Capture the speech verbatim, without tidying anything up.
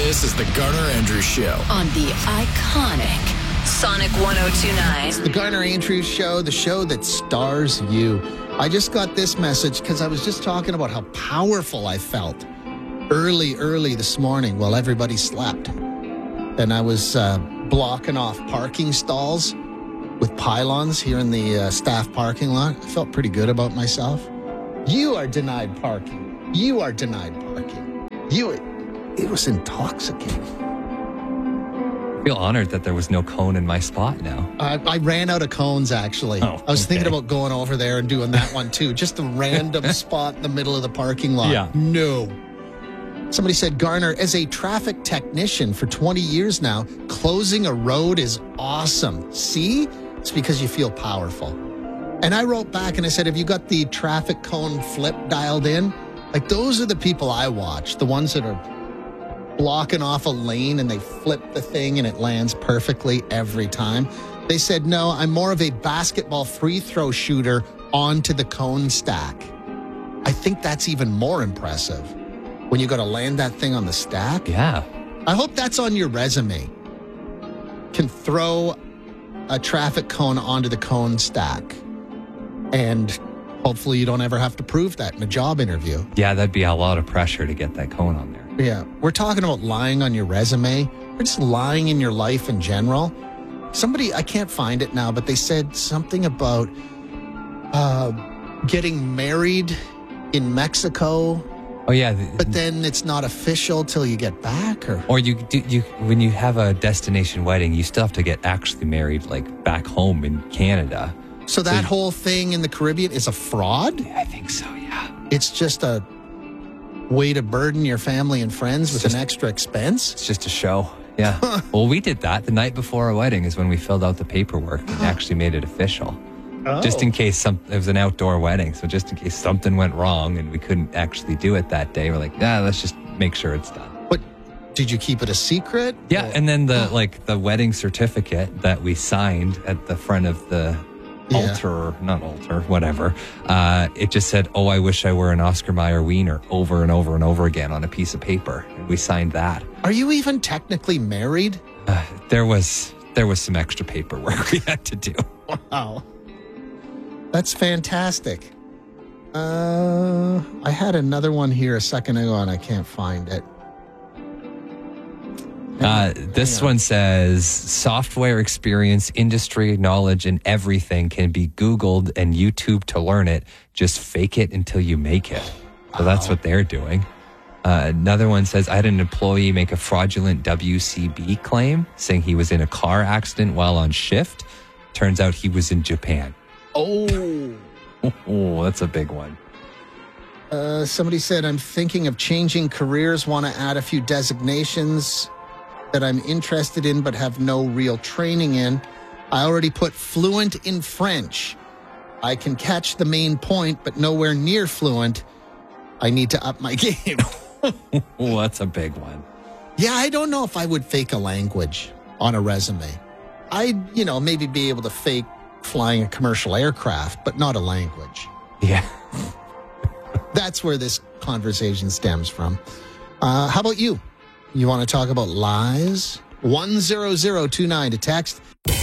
This is the Garner Andrews Show on the iconic Sonic one oh two point nine. The Garner Andrews Show, the show that stars you. I just got this message because I was just talking about how powerful I felt early, early this morning while everybody slept. And I was uh, blocking off parking stalls with pylons here in the uh, staff parking lot. I felt pretty good about myself. You are denied parking. You are denied parking. You, it was intoxicating. I feel honored that there was no cone in my spot now. I, I ran out of cones, actually. Oh, I was okay. thinking about going over there and doing that one, too. Just a random spot in the middle of the parking lot. Yeah. No. Somebody said, Garner, as a traffic technician for twenty years now, closing a road is awesome. See? It's because you feel powerful. And I wrote back and I said, have you got the traffic cone flip dialed in? Like, those are the people I watch, the ones that are blocking off a lane and they flip the thing and it lands perfectly every time. They said, no, I'm more of a basketball free throw shooter onto the cone stack. I think that's even more impressive when you got to land that thing on the stack. Yeah. I hope that's on your resume. Can throw a traffic cone onto the cone stack. And hopefully you don't ever have to prove that in a job interview. Yeah, that'd be a lot of pressure to get that cone on there. Yeah. We're talking about lying on your resume. We're just lying in your life in general. Somebody, I can't find it now, but they said something about uh, getting married in Mexico. Oh, yeah. The, But then it's not official till you get back, or Or you do you when you have a destination wedding, you still have to get actually married like back home in Canada. so that So- whole thing in the Caribbean is a fraud. I think so, yeah. It's just a way to burden your family and friends with just- an extra expense. It's just a show. Yeah. Well, we did that the night before our wedding is when we filled out the paperwork and actually made it official. Oh. Just in case some it was an outdoor wedding, so just in case something went wrong and we couldn't actually do it that day, we're like, yeah, let's just make sure it's done. But did you keep it a secret? Yeah, and then the like the wedding certificate that we signed at the front of the Yeah. altar, not altar, whatever. Uh, it just said, "Oh, I wish I were an Oscar Mayer wiener," over and over and over again on a piece of paper, and we signed that. Are you even technically married? Uh, there was there was some extra paperwork we had to do. Wow. That's fantastic. Uh, I had another one here a second ago and I can't find it. Uh, this one says software experience, industry knowledge, and everything can be Googled and YouTube to learn it. Just fake it until you make it. So that's what they're doing. Uh, another one says I had an employee make a fraudulent W C B claim saying he was in a car accident while on shift. Turns out he was in Japan. Oh. Oh, that's a big one. Uh, somebody said, I'm thinking of changing careers, want to add a few designations that I'm interested in but have no real training in. I already put fluent in French. I can catch the main point, but nowhere near fluent. I need to up my game. Oh, that's a big one. Yeah, I don't know if I would fake a language on a resume. I'd, you know, maybe be able to fake flying a commercial aircraft, but not a language. Yeah. That's where this conversation stems from. Uh, how about you? You want to talk about lies? one zero zero two nine to text.